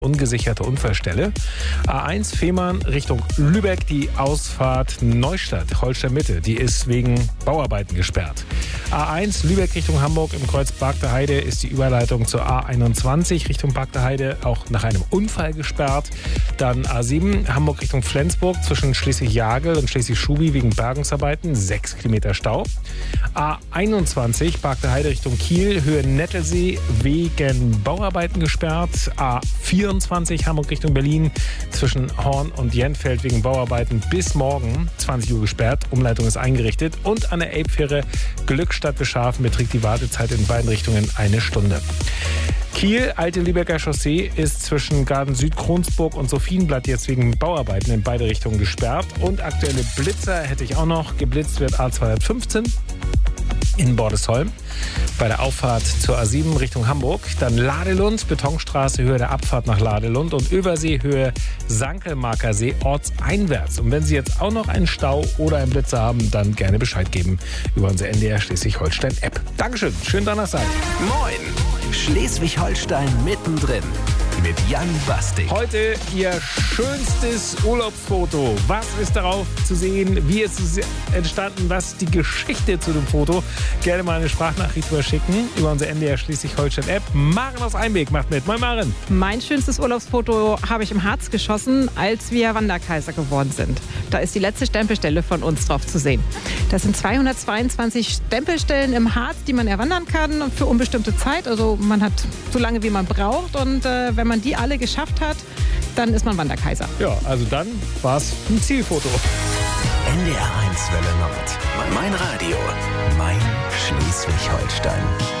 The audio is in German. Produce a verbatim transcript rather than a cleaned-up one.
Ungesicherte Unfallstelle. A eins Fehmarn Richtung Lübeck, die Ausfahrt Neustadt, Holstein Mitte, die ist wegen Bauarbeiten gesperrt. A eins Lübeck Richtung Hamburg im Kreuz Bargter Heide ist die Überleitung zur A einundzwanzig Richtung Bargter Heide auch nach einem Unfall gesperrt. Dann A sieben Hamburg Richtung Flensburg zwischen Schleswig-Jagel und Schleswig-Schubi wegen Bergungsarbeiten, sechs Kilometer Stau. A einundzwanzig Bargter Heide Richtung Kiel, Höhe Nettelsee wegen Bauarbeiten gesperrt. A vierundzwanzig Hamburg Richtung Berlin zwischen Horn und Jenfeld wegen Bauarbeiten bis morgen zwanzig Uhr gesperrt. Umleitung ist eingerichtet. Und an der Elbfähre Glückstadt Beschafen beträgt die Wartezeit in beiden Richtungen eine Stunde. Kiel, Alte Lübecker Chaussee, ist zwischen Garden Süd, Kronsburg und Sophienblatt jetzt wegen Bauarbeiten in beide Richtungen gesperrt. Und aktuelle Blitzer hätte ich auch noch. Geblitzt wird A zweihundertfünfzehn in Bordesholm bei der Auffahrt zur A sieben Richtung Hamburg. Dann Ladelund, Betonstraße, Höhe der Abfahrt nach Ladelund und Übersee, Höhe Sankelmarker See, ortseinwärts. Und wenn Sie jetzt auch noch einen Stau oder einen Blitzer haben, dann gerne Bescheid geben über unsere N D R Schleswig-Holstein-App. Dankeschön, schönen Donnerstag. Moin, Schleswig-Holstein mittendrin mit Jan Bastik. Heute Ihr schönstes Urlaubsfoto. Was ist darauf zu sehen? Wie ist es entstanden? Was ist die Geschichte zu dem Foto? Gerne mal eine Sprachnachricht überschicken über unsere N D R Schleswig-Holstein-App. Maren aus Einweg macht mit. Moin Maren. Mein schönstes Urlaubsfoto habe ich im Harz geschossen, als wir Wanderkaiser geworden sind. Da ist die letzte Stempelstelle von uns drauf zu sehen. Das sind zweihundertzweiundzwanzig Stempelstellen im Harz, die man erwandern kann für unbestimmte Zeit. Also man hat so lange, wie man braucht. Und äh, wenn man die alle geschafft hat, dann ist man Wanderkaiser. Ja, also dann war es ein Zielfoto. N D R eins Welle Nord. Mein Radio. Mein Schleswig-Holstein.